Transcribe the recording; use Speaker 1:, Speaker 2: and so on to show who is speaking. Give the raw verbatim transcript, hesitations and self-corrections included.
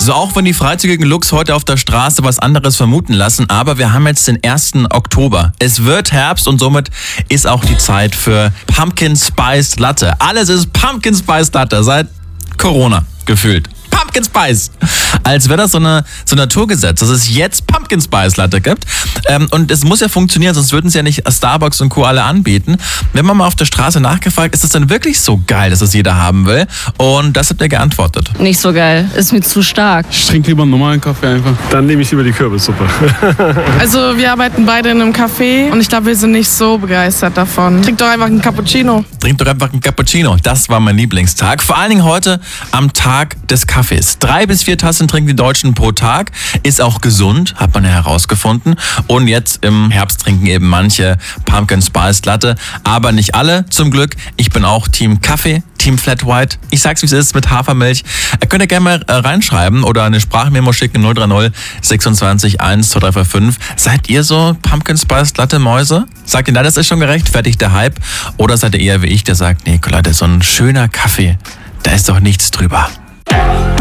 Speaker 1: So, auch wenn die freizügigen Looks heute auf der Straße was anderes vermuten lassen, aber wir haben jetzt den ersten Oktober. Es wird Herbst und somit ist auch die Zeit für Pumpkin Spice Latte. Alles ist Pumpkin Spice Latte seit Corona gefühlt. Pumpkin Spice. Als wäre das so, eine, so ein Naturgesetz, dass es jetzt Pumpkin Spice Latte gibt. Ähm, und es muss ja funktionieren, sonst würden sie ja nicht Starbucks und Co. alle anbieten. Wenn man mal auf der Straße nachgefragt, ist es denn wirklich so geil, dass es jeder haben will? Und das habt ihr geantwortet.
Speaker 2: Nicht so geil, ist mir zu stark.
Speaker 3: Ich trinke lieber einen normalen Kaffee einfach.
Speaker 4: Dann nehme ich lieber die Kürbissuppe.
Speaker 5: Also wir arbeiten beide in einem Café und ich glaube, wir sind nicht so begeistert davon. Trink doch einfach einen Cappuccino.
Speaker 1: Trink doch einfach einen Cappuccino. Das war mein Lieblingstag. Vor allen Dingen heute am Tag des Kaffees. Drei bis vier Tassen trinken die Deutschen pro Tag. Ist auch gesund, hat man ja herausgefunden. Und jetzt im Herbst trinken eben manche Pumpkin Spice Latte. Aber nicht alle, zum Glück. Ich bin auch Team Kaffee, Team Flat White. Ich sag's, wie es ist, mit Hafermilch. Ihr könnt ja gerne mal äh, reinschreiben oder eine Sprachmemo schicken, null drei null sechsundzwanzig eins zwei drei vier fünf. Seid ihr so Pumpkin Spice Latte Mäuse? Sagt ihr, na, das ist schon gerechtfertigt, der Hype? Oder seid ihr eher wie ich, der sagt, nee, Nicola, das ist so ein schöner Kaffee. Da ist doch nichts drüber.